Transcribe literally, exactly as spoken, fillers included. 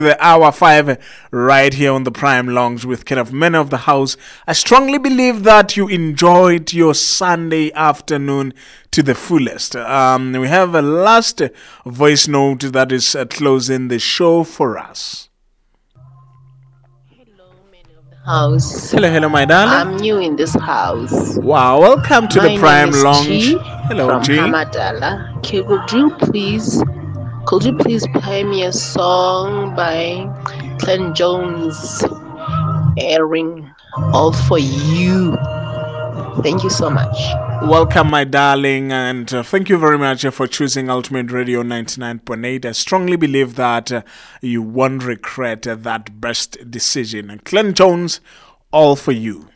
The hour five right here on the Prime Lounge with kind of men of the house. I strongly believe that you enjoyed your Sunday afternoon to the fullest. Um, we have a last voice note that is uh, closing the show for us. Hello, men of the house. Hello, hello, my darling. I'm new in this house. Wow, welcome to My the Prime name is Lounge. G Hello, from G. Hamadala. Okay, could you please, could you please play me a song by Glenn Jones, airing all for you? Thank you so much. Welcome, my darling, and uh, thank you very much uh, for choosing Ultimate Radio ninety-nine point eight. I strongly believe that uh, you won't regret uh, that best decision. And Glenn Jones, all for you.